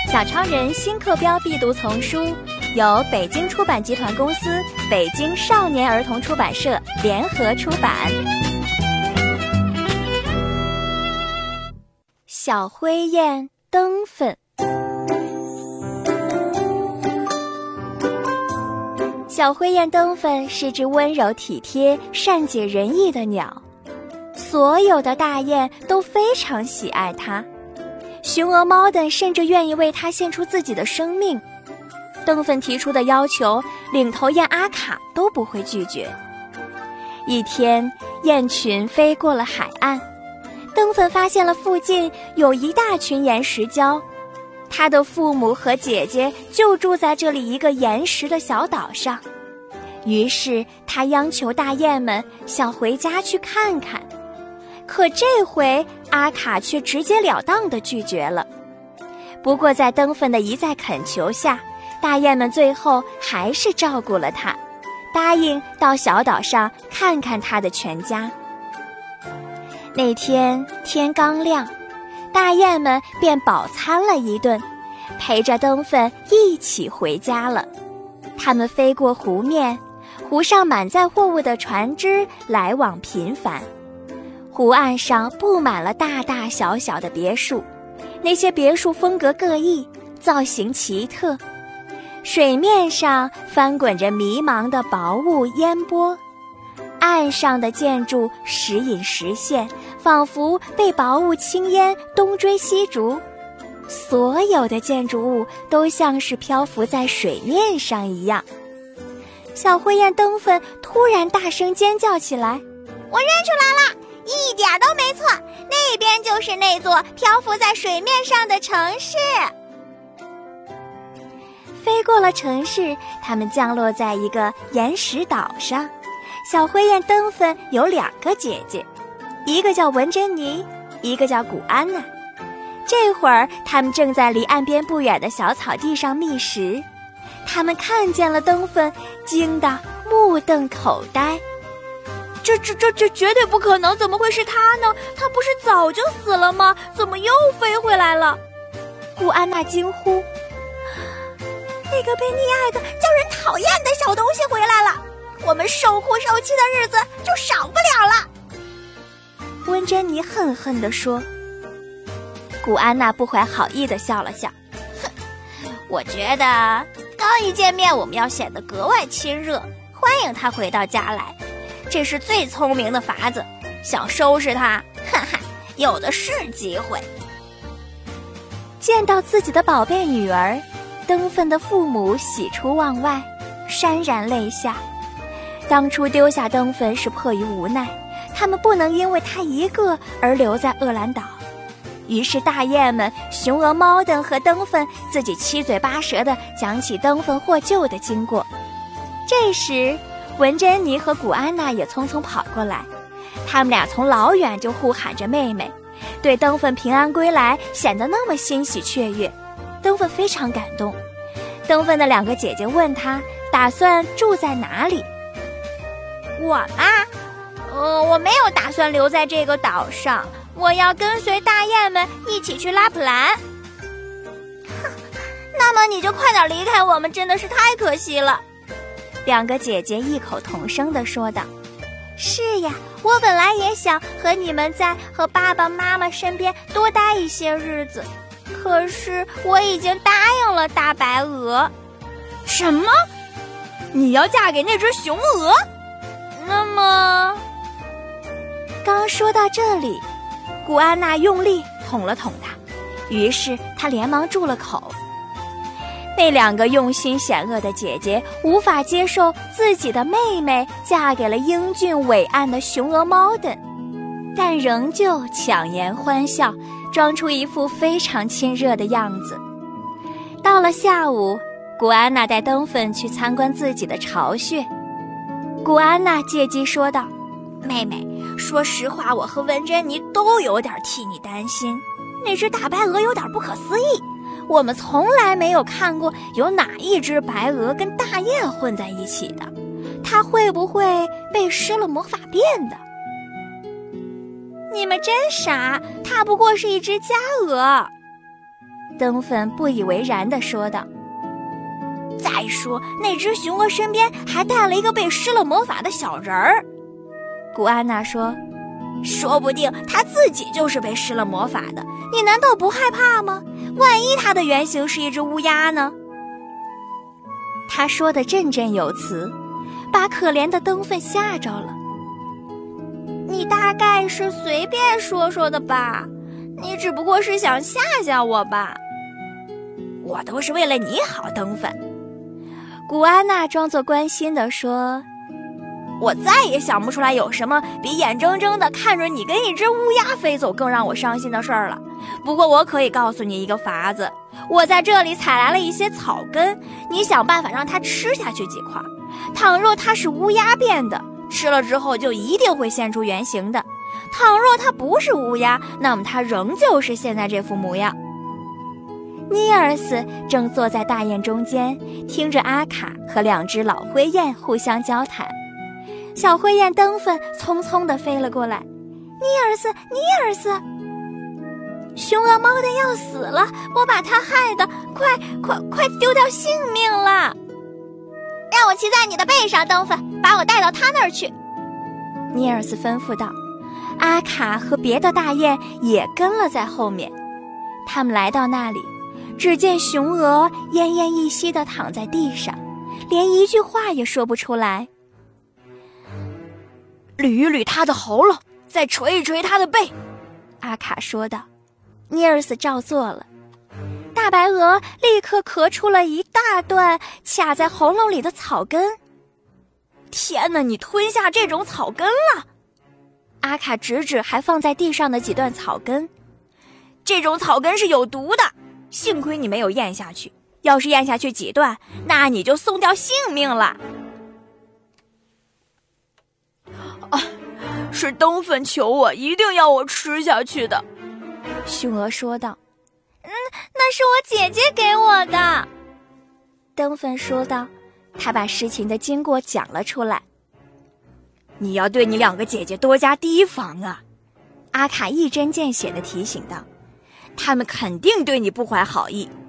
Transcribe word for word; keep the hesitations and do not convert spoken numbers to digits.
小超人新课标必读丛书由北京出版集团公司、北京少年儿童出版社联合出版。小灰雁灯粉。小灰雁灯粉是只温柔体贴、善解人意的鸟，所有的大雁都非常喜爱它。雄鹅猫等甚至愿意为它献出自己的生命。灯粉提出的要求，领头雁阿卡都不会拒绝。一天，雁群飞过了海岸，灯粉发现了附近有一大群岩石礁，他的父母和姐姐就住在这里一个岩石的小岛上。于是他央求大雁们想回家去看看，可这回阿卡却直截了当地拒绝了。不过在灯粉的一再恳求下，大雁们最后还是照顾了他，答应到小岛上看看他的全家。那天天刚亮，大雁们便饱餐了一顿，陪着灯粉一起回家了。它们飞过湖面，湖上满载货物的船只来往频繁，湖岸上布满了大大小小的别墅，那些别墅风格各异，造型奇特。水面上翻滚着迷茫的薄雾烟波，岸上的建筑时隐时现，仿佛被薄雾轻烟东追西逐。所有的建筑物都像是漂浮在水面上一样。小灰雁灯粉突然大声尖叫起来： 我认出来了，一点都没错，那边就是那座漂浮在水面上的城市。 飞过了城市，他们降落在一个岩石岛上。小灰雁灯粉有两个姐姐，一个叫文珍妮，一个叫古安娜。这会儿他们正在离岸边不远的小草地上觅食，他们看见了灯粉，惊得目瞪口呆。 这这这这绝对不可能，怎么会是他呢？他不是早就死了吗？怎么又飞回来了？ 古安娜惊呼。 那个被溺爱的叫人讨厌的小东西回来了，我们受苦受气的日子就少不了了。 温珍妮恨恨地说。古安娜不怀好意地笑了笑， 哼，我觉得刚一见面我们要显得格外亲热，欢迎他回到家来，这是最聪明的法子。想收拾他，哈哈，有的是机会。 见到自己的宝贝女儿，灯粉的父母喜出望外，潸然泪下。当初丢下灯粉是迫于无奈，他们不能因为他一个而留在厄兰岛。于是大雁们、雄鹅猫等和灯粉自己七嘴八舌地讲起灯粉获救的经过。这时文珍妮和古安娜也匆匆跑过来，他们俩从老远就呼喊着妹妹，对灯粉平安归来显得那么欣喜雀跃。灯粉非常感动。灯粉的两个姐姐问他打算住在哪里。 我嘛，呃，我没有打算留在这个岛上，我要跟随大雁们一起去拉普兰。那么你就快点离开我们，真的是太可惜了。 两个姐姐异口同声地说道。 是呀，我本来也想和你们在和爸爸妈妈身边多待一些日子，可是我已经答应了大白鹅。 什么？你要嫁给那只雄鹅？ 那么…… 刚说到这里，古安娜用力捅了捅他，于是他连忙住了口。那两个用心险恶的姐姐无法接受自己的妹妹嫁给了英俊伟岸的雄鹅猫的，但仍旧强颜欢笑，装出一副非常亲热的样子。到了下午，古安娜带灯粉去参观自己的巢穴。古安娜借机说道： 妹妹，说实话，我和文珍妮都有点替你担心。那只大白鹅有点不可思议，我们从来没有看过有哪一只白鹅跟大雁混在一起的，它会不会被施了魔法变的？你们真傻，它不过是一只家鹅。 登芬不以为然地说道。 再说，那只雄鹅身边还带了一个被施了魔法的小人儿。 古安娜说， 说不定他自己就是被施了魔法的，你难道不害怕吗？万一他的原型是一只乌鸦呢？ 他说的振振有词，把可怜的登芬吓着了。 你大概是随便说说的吧，你只不过是想吓吓我吧。我都是为了你好，登芬。 古安娜装作关心地说， 我再也想不出来有什么比眼睁睁地看着你跟一只乌鸦飞走更让我伤心的事儿了。不过我可以告诉你一个法子，我在这里采来了一些草根，你想办法让它吃下去几块。倘若它是乌鸦变的，吃了之后就一定会现出原形的；倘若它不是乌鸦，那么它仍旧是现在这副模样。 尼尔斯正坐在大雁中间，听着阿卡和两只老灰雁互相交谈。小灰雁登芬匆匆地飞了过来。 尼尔斯，尼尔斯，雄鹅猫的要死了，我把它害得快快快丢掉性命了。 让我骑在你的背上，登芬，把我带到他那儿去。 尼尔斯吩咐道。阿卡和别的大雁也跟了在后面。他们来到那里，只见雄鹅奄奄一息地躺在地上，连一句话也说不出来。 捋一捋他的喉咙，再捶一捶他的背， 阿卡说道。尼尔斯照做了。大白鹅立刻咳出了一大段卡在喉咙里的草根。 天哪，你吞下这种草根了！ 阿卡指指还放在地上的几段草根。 这种草根是有毒的，幸亏你没有咽下去，要是咽下去几段，那你就送掉性命了。啊，是登芬求我一定要我吃下去的， 雄鹅说道。 嗯，那是我姐姐给我的， 登芬说道。他把事情的经过讲了出来。 你要对你两个姐姐多加提防啊， 阿卡一针见血地提醒道。 他们肯定对你不怀好意，